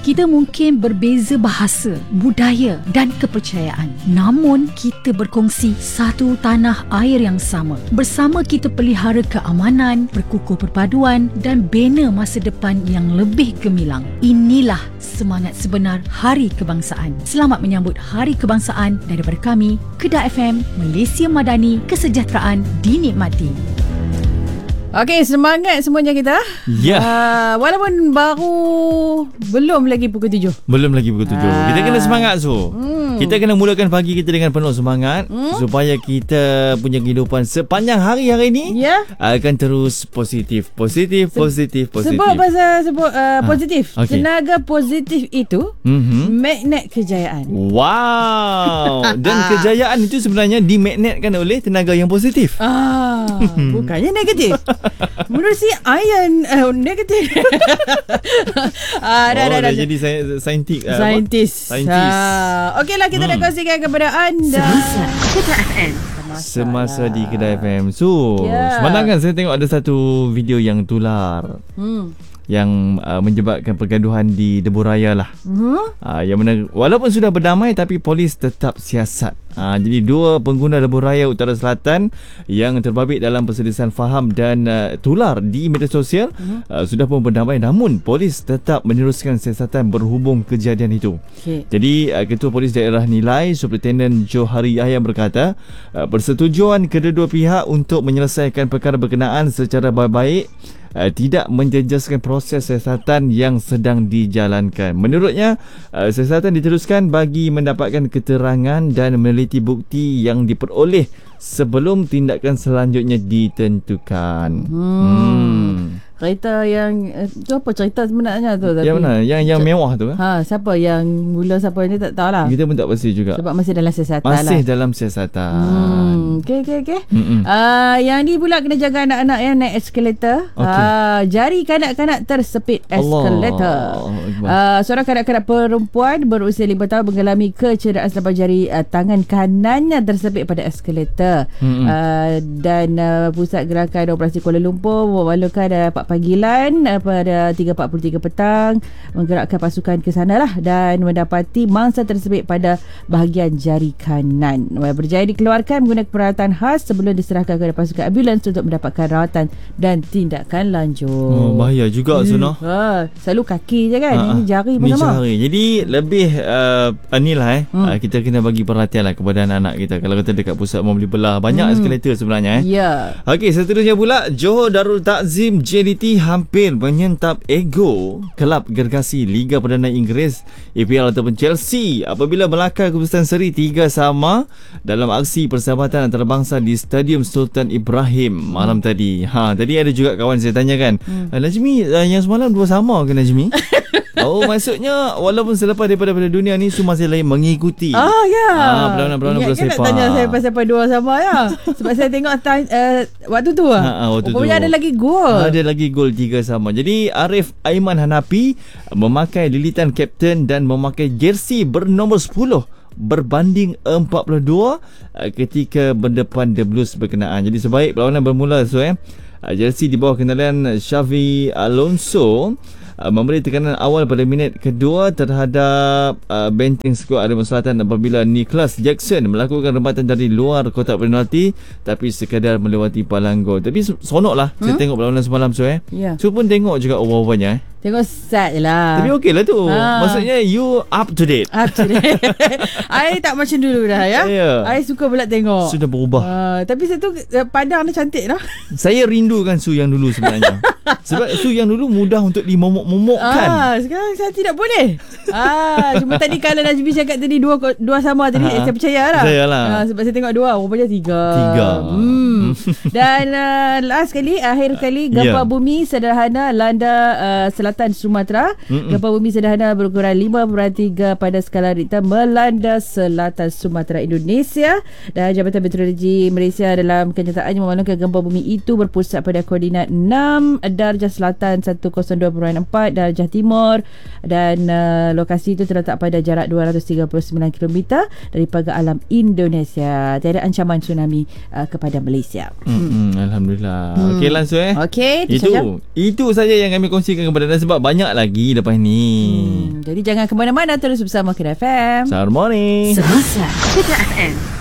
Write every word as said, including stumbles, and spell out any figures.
Kita mungkin berbeza bahasa, budaya dan kepercayaan. Namun, kita berkongsi satu tanah air yang sama. Bersama kita pelihara keamanan, berkukuh perpaduan dan bina masa depan yang lebih gemilang. Inilah semangat sebenar Hari Kebangsaan. Selamat menyambut Hari Kebangsaan daripada kami, Kedah F M, Malaysia Madani, kesejahteraan dinikmati. Okey, semangat semuanya kita. Ya. Uh, walaupun baru belum lagi pukul tujuh. Belum lagi pukul tujuh. Ah. Kita kena semangat so. Hmm. Kita kena mulakan pagi kita dengan penuh semangat hmm? supaya kita punya kehidupan sepanjang hari hari ini ya. akan terus positif. Positif, positif, positif. Sebab pasal sebut uh, positif. Ah, okay. Tenaga positif itu mm-hmm. magnet kejayaan. Wow. Dan kejayaan itu sebenarnya dimagnetkan oleh tenaga yang positif. Ah, bukannya negatif. Menurut si iron uh, negatif. ah, dah, oh, dah, dah, dah jadi saintik. Saintis. Saintis. Ah, okeylah, kita hmm. nak kongsikan kepada anda. Semasa Kedah F M. Semasa di Kedah F M. So, yeah. semalam kan saya tengok ada satu video yang tular. Hmm. Yang uh, menyebabkan pergaduhan di Debu Raya lah. Uh-huh. Uh, yang mana walaupun sudah berdamai tapi polis tetap siasat. Uh, jadi dua pengguna Debu Raya Utara Selatan yang terbabit dalam perselisihan faham dan uh, tular di media sosial uh-huh. uh, sudah pun berdamai, namun polis tetap meneruskan siasatan berhubung kejadian itu. Okay. Jadi uh, Ketua Polis Daerah Nilai Superintendent Johari Yahya berkata uh, persetujuan kedua-dua pihak untuk menyelesaikan perkara berkenaan secara baik-baik Uh, tidak menjejaskan proses siasatan yang sedang dijalankan. Menurutnya, uh, siasatan diteruskan bagi mendapatkan keterangan dan meneliti bukti yang diperoleh sebelum tindakan selanjutnya ditentukan. Hmm. hmm. Cerita yang tu apa cerita sebenarnya tu? Tapi yang mana? Yang yang mewah tu kan? Ha, siapa yang mula siapa ni tak tahulah. Kita pun tak pasti juga. Sebab masih dalam siasatan masih lah. Masih dalam siasatan. Hmm. Okey okey okey. Uh, yang ni pula kena jaga anak-anak yang naik eskalator. Okay. Uh, jari kanak-kanak tersepit eskalator. Uh, seorang kanak-kanak perempuan berusia lima tahun mengalami kecederaan selepas jari uh, tangan kanannya tersepit pada eskalator. Uh, dan uh, Pusat Gerakan Operasi Kuala Lumpur memwalukan uh, panggilan uh, pada tiga empat puluh tiga petang, menggerakkan pasukan ke sana lah dan mendapati mangsa tersebut pada bahagian jari kanan. Berjaya dikeluarkan menggunakan peralatan khas sebelum diserahkan kepada pasukan ambulans untuk mendapatkan rawatan dan tindakan lanjut. Oh, bahaya juga hmm. Sunah. Ha, selalu kaki je kan. Ha, ini jari pun ni sama. Jari. Jadi lebih uh, inilah eh hmm. uh, kita kena bagi perhatian lah kepada anak-anak kita. Kalau kita dekat pusat mau beli belah, banyak hmm. eskalator sebenarnya eh. Ya. Yeah. Okey, seterusnya pula Johor Darul Takzim J D T hampir menyentap ego kelab gergasi Liga Perdana Inggeris E P L ataupun Chelsea apabila melakar keputusan seri tiga sama dalam aksi persahabatan antarabangsa di Stadium Sultan Ibrahim malam hmm. tadi. Ha, tadi ada juga kawan saya tanyakan, hmm. Najmi, uh, yang semalam dua sama ke Najmi? Oh, maksudnya walaupun selepas daripada pada dunia ni semua masih lain mengikuti. Ah, ya. Ah, perlawanan-perlawanan bola sepak. Ingat nak tanya saya pasal dua sama ya. Sebab saya tengok uh, waktu tu ah. Ha, waktu tu. ada lagi gol. Ada lagi gol tiga sama. Jadi Arif Aiman Hanapi memakai lilitan kapten dan memakai jersey bernomor sepuluh berbanding empat puluh dua ketika berdepan The Blues berkenaan. Jadi sebaik perlawanan bermula so eh jersey di bawah kendalian Xavi Alonso Uh, memberi tekanan awal pada minit kedua terhadap uh, benteng skuad Ariman Selatan apabila Nicholas Jackson melakukan rembatan dari luar kotak penalti tapi sekadar melewati palang gol. Tapi sonok lah hmm? saya tengok perlawanan semalam so eh. Yeah. So pun tengok juga over-overnya eh. Tengok start je lah. Tapi okey lah tu. Ha. Maksudnya you up to date. Up to date. I tak macam dulu dah ya. Yeah. I suka pula tengok. Sudah berubah. Uh, tapi satu uh, padang dia cantik lah. Saya rindukan Su yang dulu sebenarnya. Sebab Su yang dulu mudah untuk dimomok-momokkan. Ah, sekarang saya tidak boleh. Ah, cuma tadi kalau Najmi cakap tadi dua dua sama tadi, ah, saya percaya lah. Percaya lah. Ah, sebab saya tengok dua, rupanya tiga. Tiga. Hmm. Dan uh, last kali, akhir kali gempa yeah. bumi sederhana landa uh, selatan Sumatera. Mm-mm. Gempa bumi sederhana berukuran lima perpuluhan tiga pada skala Richter melanda selatan Sumatera Indonesia. Dan Jabatan Meteorologi Malaysia dalam kenyataannya memaklumkan gempa bumi itu berpusat pada koordinat enam darjah selatan seratus dua perpuluhan empat empat darjah timur, dan uh, lokasi itu terletak pada jarak dua ratus tiga puluh sembilan kilometer dari pagar alam Indonesia. Tiada ancaman tsunami uh, kepada Malaysia. Hmm. Hmm, Alhamdulillah. Hmm. Okey langsung eh. Okey, itu, itu saja. Itu saja yang kami kongsikan kepada anda sebab banyak lagi lepas ni. Hmm. Jadi jangan ke mana-mana, terus bersama Kedah F M. Selamat morning. Semasa Kedah F M.